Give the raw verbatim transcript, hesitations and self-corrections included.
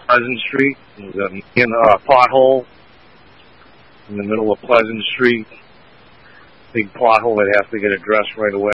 Pleasant Street. There's a in, uh, pothole in the middle of Pleasant Street. Big pothole that has to get addressed right away.